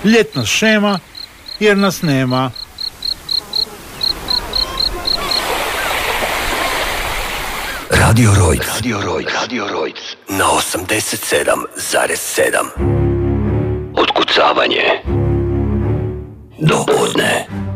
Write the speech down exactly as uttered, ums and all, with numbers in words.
Ljetna šema jer nas nema. Radio Rojc. Radio Rojc. Radio Rojc. Na osamdeset sedam zarez sedam. Otkucavanje. Do podne.